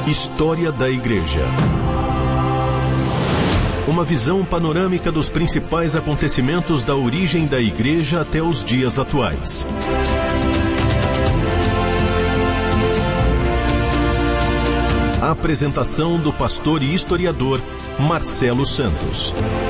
História da Igreja. Uma visão panorâmica dos principais acontecimentos da origem da Igreja até os dias atuais. A apresentação do pastor e historiador Marcelo Santos.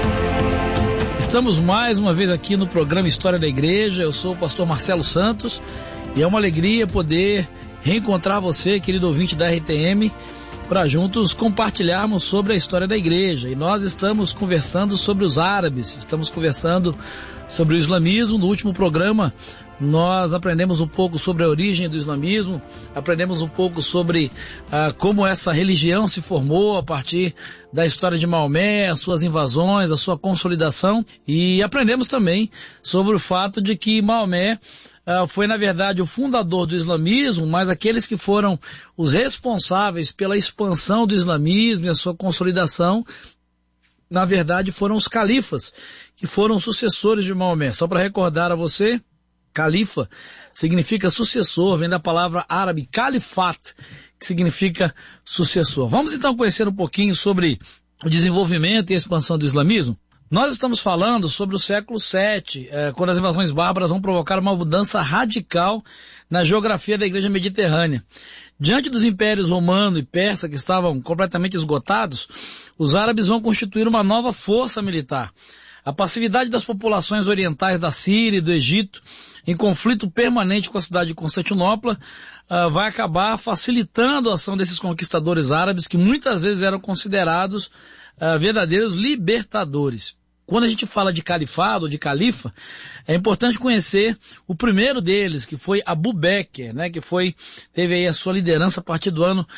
Estamos mais uma vez aqui no programa História da Igreja. Eu sou o pastor Marcelo Santos e é uma alegria poder reencontrar você, querido ouvinte da RTM, para juntos compartilharmos sobre a história da igreja. E nós estamos conversando sobre os árabes, estamos conversando sobre o islamismo. No último programa nós aprendemos um pouco sobre a origem do islamismo, aprendemos um pouco sobre como essa religião se formou a partir da história de Maomé, as suas invasões, a sua consolidação, e aprendemos também sobre o fato de que Maomé foi, na verdade, o fundador do islamismo, mas aqueles que foram os responsáveis pela expansão do islamismo e a sua consolidação, na verdade, foram os califas, que foram sucessores de Maomé. Só para recordar a você, califa significa sucessor, vem da palavra árabe califat, que significa sucessor. Vamos então conhecer um pouquinho sobre o desenvolvimento e a expansão do islamismo? Nós estamos falando sobre o século VII, quando as invasões bárbaras vão provocar uma mudança radical na geografia da igreja mediterrânea. Diante dos impérios romano e persa, que estavam completamente esgotados, os árabes vão constituir uma nova força militar. A passividade das populações orientais da Síria e do Egito, em conflito permanente com a cidade de Constantinopla, vai acabar facilitando a ação desses conquistadores árabes, que muitas vezes eram considerados verdadeiros libertadores. Quando a gente fala de califado ou de califa, é importante conhecer o primeiro deles, que foi Abu Bekr, que teve aí a sua liderança a partir do ano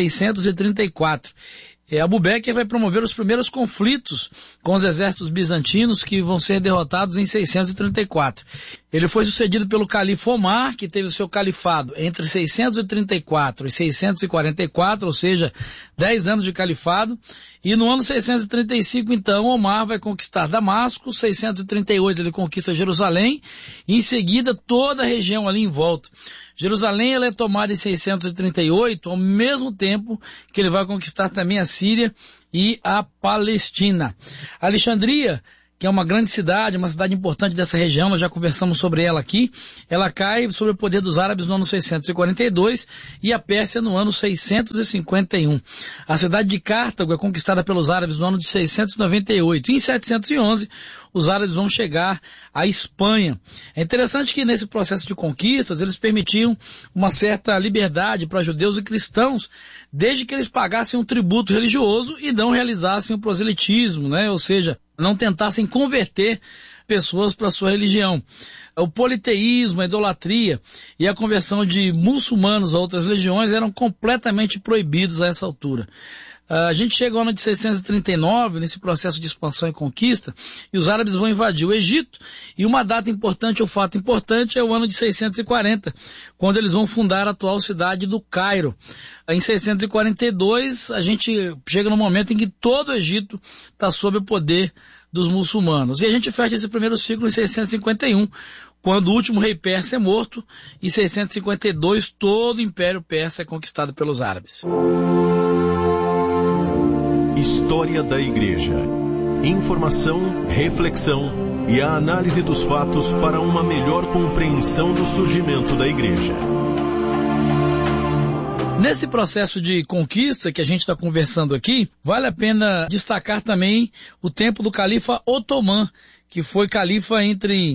634. Abu Bekr vai promover os primeiros conflitos com os exércitos bizantinos, que vão ser derrotados em 634. Ele foi sucedido pelo califa Omar, que teve o seu califado entre 634 e 644, ou seja, 10 anos de califado. E no ano 635, então, Omar vai conquistar Damasco, 638 ele conquista Jerusalém, e em seguida toda a região ali em volta. Jerusalém ela é tomada em 638, ao mesmo tempo que ele vai conquistar também a Síria e a Palestina. Alexandria, que é uma grande cidade, uma cidade importante dessa região, nós já conversamos sobre ela aqui, ela cai sob o poder dos árabes no ano 642 e a Pérsia no ano 651. A cidade de Cartago é conquistada pelos árabes no ano de 698. E em 711, os árabes vão chegar à Espanha. É interessante que nesse processo de conquistas, eles permitiam uma certa liberdade para judeus e cristãos, desde que eles pagassem um tributo religioso e não realizassem o proselitismo, ou seja, não tentassem converter pessoas para a sua religião. O politeísmo, a idolatria e a conversão de muçulmanos a outras religiões eram completamente proibidos a essa altura. A gente chega ao ano de 639, nesse processo de expansão e conquista, e os árabes vão invadir o Egito, e uma data importante, ou fato importante, é o ano de 640, quando eles vão fundar a atual cidade do Cairo. Em 642, a gente chega no momento em que todo o Egito está sob o poder dos muçulmanos. E a gente fecha esse primeiro ciclo em 651, quando o último rei persa é morto, e em 652 todo o Império Persa é conquistado pelos árabes. História da Igreja. Informação, reflexão e a análise dos fatos para uma melhor compreensão do surgimento da Igreja. Nesse processo de conquista que a gente está conversando aqui, vale a pena destacar também o tempo do califa Otomã, que foi califa entre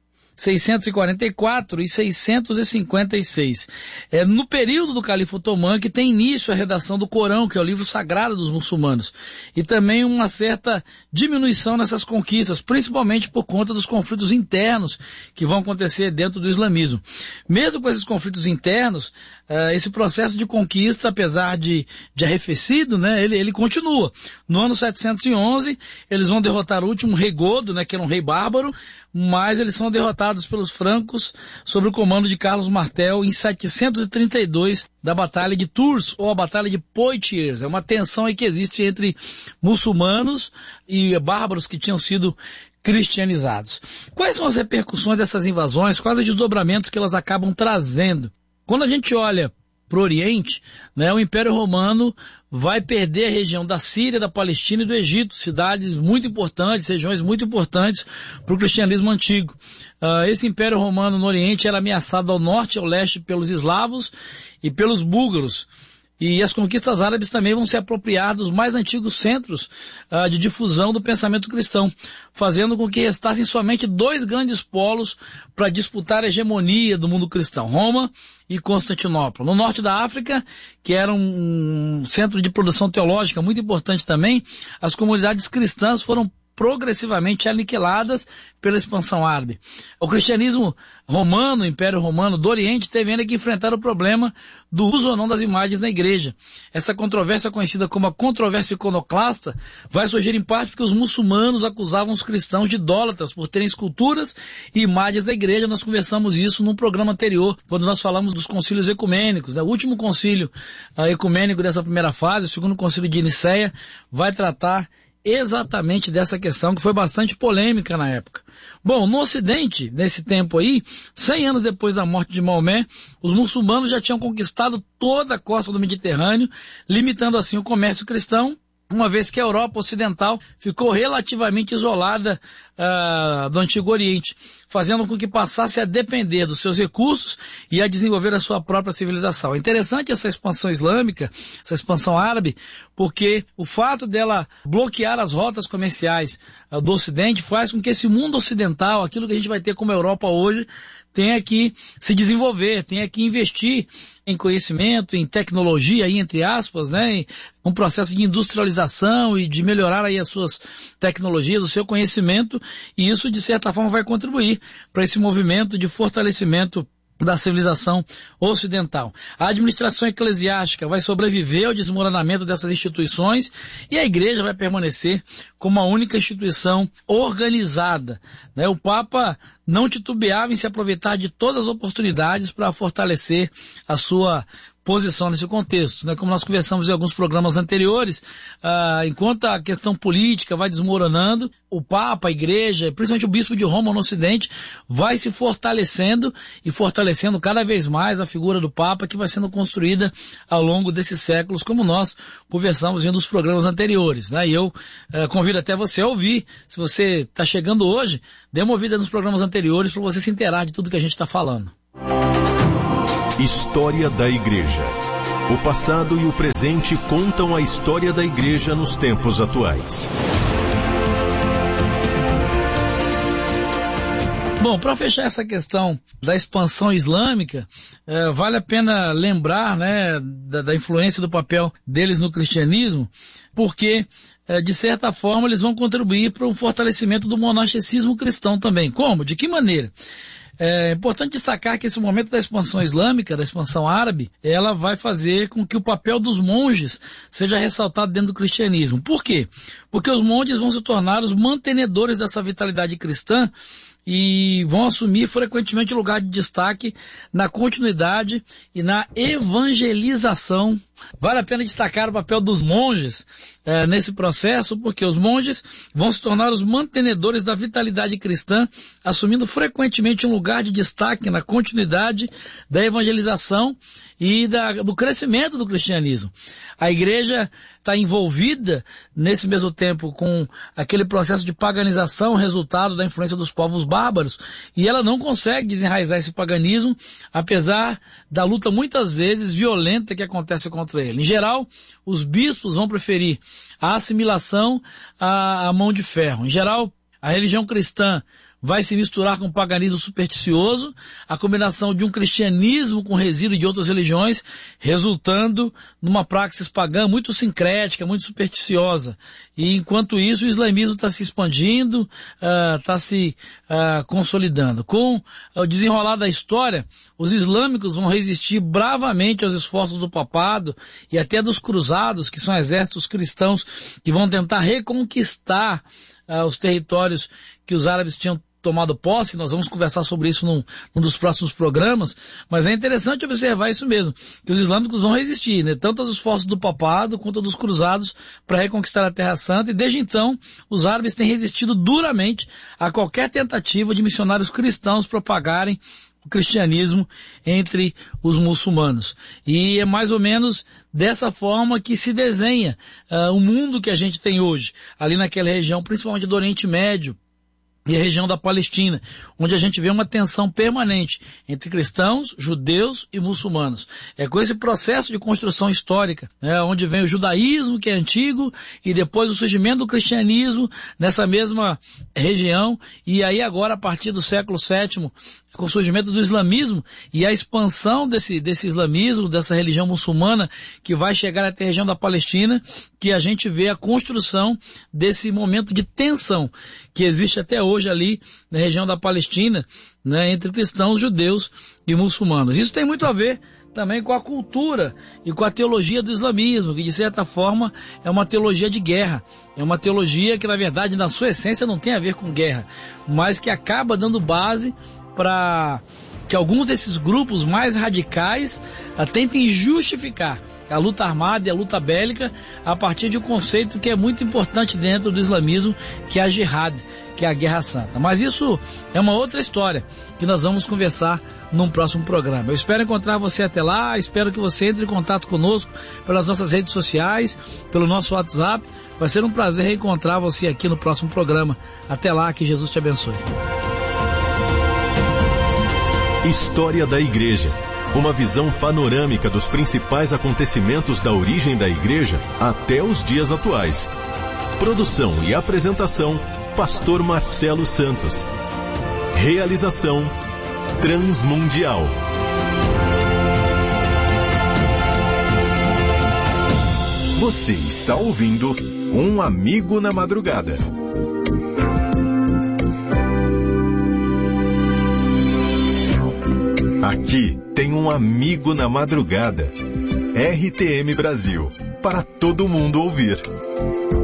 644 e 656. É no período do califa otomã que tem início a redação do Corão, que é o livro sagrado dos muçulmanos, e também uma certa diminuição nessas conquistas, principalmente por conta dos conflitos internos que vão acontecer dentro do islamismo. Mesmo com esses conflitos internos, esse processo de conquista, apesar de arrefecido, ele continua. No ano 711, eles vão derrotar o último rei Godo, que era um rei bárbaro, mas eles são derrotados pelos francos sob o comando de Carlos Martel em 732 da Batalha de Tours, ou a Batalha de Poitiers. É uma tensão aí que existe entre muçulmanos e bárbaros que tinham sido cristianizados. Quais são as repercussões dessas invasões? Quais os desdobramentos que elas acabam trazendo? Quando a gente olha para o Oriente, né, o Império Romano vai perder a região da Síria, da Palestina e do Egito, cidades muito importantes, regiões muito importantes para o cristianismo antigo. Esse Império Romano no Oriente era ameaçado ao norte e ao leste pelos eslavos e pelos búlgaros. E as conquistas árabes também vão se apropriar dos mais antigos centros de difusão do pensamento cristão, fazendo com que restassem somente 2 grandes polos para disputar a hegemonia do mundo cristão, Roma e Constantinopla. No norte da África, que era um centro de produção teológica muito importante também, as comunidades cristãs foram progressivamente aniquiladas pela expansão árabe. O cristianismo romano, o Império Romano do Oriente, teve ainda que enfrentar o problema do uso ou não das imagens na igreja. Essa controvérsia, conhecida como a controvérsia iconoclasta, vai surgir em parte porque os muçulmanos acusavam os cristãos de idólatras por terem esculturas e imagens da igreja. Nós conversamos isso num programa anterior, quando nós falamos dos concílios ecumênicos. O último concílio ecumênico dessa primeira fase, o segundo concílio de Nicéia, vai tratar exatamente dessa questão, que foi bastante polêmica na época. Bom, no Ocidente, nesse tempo aí, 100 anos depois da morte de Maomé, os muçulmanos já tinham conquistado toda a costa do Mediterrâneo, limitando assim o comércio cristão, uma vez que a Europa Ocidental ficou relativamente isolada do Antigo Oriente, fazendo com que passasse a depender dos seus recursos e a desenvolver a sua própria civilização. É interessante essa expansão islâmica, essa expansão árabe, porque o fato dela bloquear as rotas comerciais do Ocidente faz com que esse mundo ocidental, aquilo que a gente vai ter como Europa hoje, tenha que se desenvolver, tenha que investir em conhecimento, em tecnologia, aí, entre aspas, né, em um processo de industrialização e de melhorar aí as suas tecnologias, o seu conhecimento, e isso, de certa forma, vai contribuir para esse movimento de fortalecimento da civilização ocidental. A administração eclesiástica vai sobreviver ao desmoronamento dessas instituições e a igreja vai permanecer como a única instituição organizada, né? O Papa não titubeava em se aproveitar de todas as oportunidades para fortalecer a sua posição nesse contexto, né? Como nós conversamos em alguns programas anteriores, enquanto a questão política vai desmoronando, o Papa, a Igreja, principalmente o Bispo de Roma no Ocidente, vai se fortalecendo e fortalecendo cada vez mais a figura do Papa, que vai sendo construída ao longo desses séculos, como nós conversamos em um dos programas anteriores, né? E eu convido até você a ouvir. Se você está chegando hoje, dê uma ouvida nos programas anteriores para você se inteirar de tudo que a gente está falando. História da Igreja. O passado e o presente contam a história da Igreja nos tempos atuais. Bom, para fechar essa questão da expansão islâmica, vale a pena lembrar, né, da influência do papel deles no cristianismo, porque, de certa forma, eles vão contribuir para o fortalecimento do monasticismo cristão também. Como? De que maneira? É importante destacar que esse momento da expansão islâmica, da expansão árabe, ela vai fazer com que o papel dos monges seja ressaltado dentro do cristianismo. Por quê? Porque os monges vão se tornar os mantenedores dessa vitalidade cristã e vão assumir frequentemente o lugar de destaque na continuidade e na evangelização. Vale a pena destacar o papel dos monges nesse processo, porque os monges vão se tornar os mantenedores da vitalidade cristã, assumindo frequentemente um lugar de destaque na continuidade da evangelização e do crescimento do cristianismo. A igreja está envolvida nesse mesmo tempo com aquele processo de paganização, resultado da influência dos povos bárbaros, e ela não consegue desenraizar esse paganismo, apesar da luta muitas vezes violenta que acontece contra ele. Em geral, os bispos vão preferir a assimilação à mão de ferro. Em geral, a religião cristã vai se misturar com o paganismo supersticioso, a combinação de um cristianismo com resíduo de outras religiões, resultando numa praxis pagã muito sincrética, muito supersticiosa. E enquanto isso, o islamismo está se expandindo, está se consolidando. Com o desenrolar da história, os islâmicos vão resistir bravamente aos esforços do papado e até dos cruzados, que são exércitos cristãos que vão tentar reconquistar os territórios que os árabes tinham tomado posse. Nós vamos conversar sobre isso num dos próximos programas, mas é interessante observar isso mesmo, que os islâmicos vão resistir, né, tanto aos esforços do papado quanto dos cruzados para reconquistar a Terra Santa, e desde então os árabes têm resistido duramente a qualquer tentativa de missionários cristãos propagarem o cristianismo entre os muçulmanos. E é mais ou menos dessa forma que se desenha o mundo que a gente tem hoje, ali naquela região, principalmente do Oriente Médio e a região da Palestina, onde a gente vê uma tensão permanente entre cristãos, judeus e muçulmanos. É com esse processo de construção histórica, onde vem o judaísmo, que é antigo, e depois o surgimento do cristianismo nessa mesma região, e aí agora, a partir do século VII, com o surgimento do islamismo e a expansão desse islamismo, dessa religião muçulmana, que vai chegar até a região da Palestina, que a gente vê a construção desse momento de tensão que existe até hoje ali na região da Palestina, né, entre cristãos, judeus e muçulmanos. Isso tem muito a ver também com a cultura e com a teologia do islamismo, que de certa forma é uma teologia de guerra. É uma teologia que, na verdade, na sua essência não tem a ver com guerra, mas que acaba dando base para que alguns desses grupos mais radicais tentem justificar a luta armada e a luta bélica a partir de um conceito que é muito importante dentro do islamismo, que é a jihad, que é a guerra santa. Mas isso é uma outra história que nós vamos conversar num próximo programa. Eu espero encontrar você até lá, espero que você entre em contato conosco pelas nossas redes sociais, pelo nosso WhatsApp. Vai ser um prazer reencontrar você aqui no próximo programa. Até lá, que Jesus te abençoe. História da Igreja. Uma visão panorâmica dos principais acontecimentos da origem da Igreja até os dias atuais. Produção e apresentação, Pastor Marcelo Santos. Realização, Transmundial. Você está ouvindo Um Amigo na Madrugada. Aqui tem um amigo na madrugada. RTM Brasil, para todo mundo ouvir.